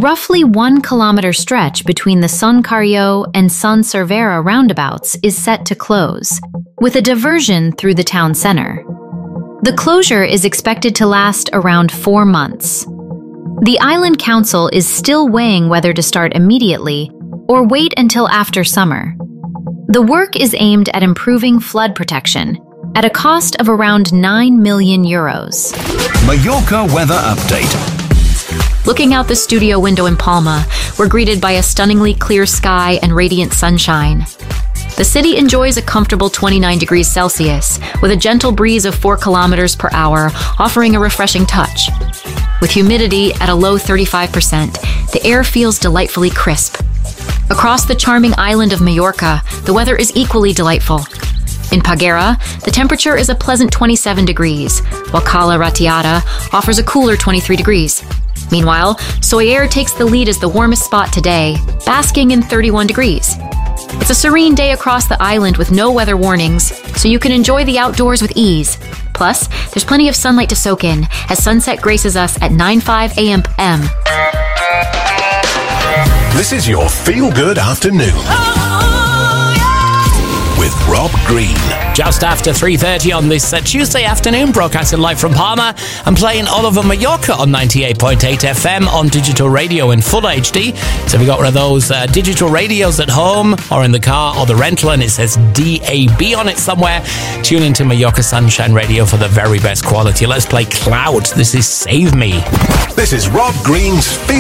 roughly 1 kilometer stretch between the Son Carrió and Son Cervera roundabouts is set to close, with a diversion through the town center. The closure is expected to last around 4 months. The Island Council is still weighing whether to start immediately or wait until after summer. The work is aimed at improving flood protection at a cost of around €9 million. Mallorca weather update. Looking out the studio window in Palma, we're greeted by a stunningly clear sky and radiant sunshine. The city enjoys a comfortable 29 degrees Celsius, with a gentle breeze of 4 kilometers per hour, offering a refreshing touch. With humidity at a low 35%, the air feels delightfully crisp. Across the charming island of Mallorca, the weather is equally delightful. In Peguera, the temperature is a pleasant 27 degrees, while Cala Ratllada offers a cooler 23 degrees. Meanwhile, Sóller takes the lead as the warmest spot today, basking in 31 degrees. It's a serene day across the island with no weather warnings, so you can enjoy the outdoors with ease. Plus, there's plenty of sunlight to soak in as sunset graces us at 9:05 a.m. This is your feel-good afternoon. With Rob Green. Just after 3:30 on this Tuesday afternoon, broadcasting live from Palma and playing all over Mallorca on 98.8 FM on digital radio in full HD. So if you've got one of those digital radios at home or in the car or the rental and it says DAB on it somewhere, tune into Mallorca Sunshine Radio for the very best quality. Let's play Cloud. This is Save Me. This is Rob Green's Feel